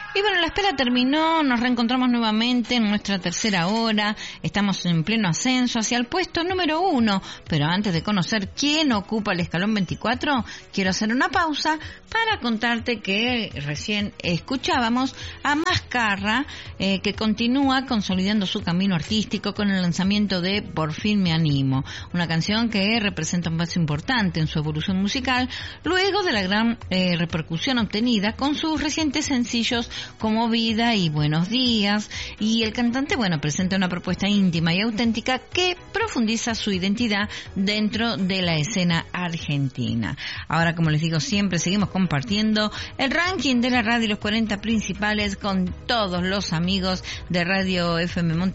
Y bueno, la espera terminó, nos reencontramos nuevamente en nuestra tercera hora, estamos en pleno ascenso hacia el puesto número 1, pero antes de conocer quién ocupa el escalón 24, quiero hacer una pausa para contarte que recién escuchábamos a Mascarra, que continúa consolidando su camino artístico con el lanzamiento de Por fin me animo, una canción que representa un paso importante en su evolución musical, luego de la gran repercusión obtenida con sus recientes sencillos como Vida y Buenos Días, y el cantante, presenta una propuesta íntima y auténtica que profundiza su identidad dentro de la escena argentina. Ahora, como les digo, siempre seguimos compartiendo el ranking de la radio y los 40 principales con todos los amigos de Radio FM Montevideo.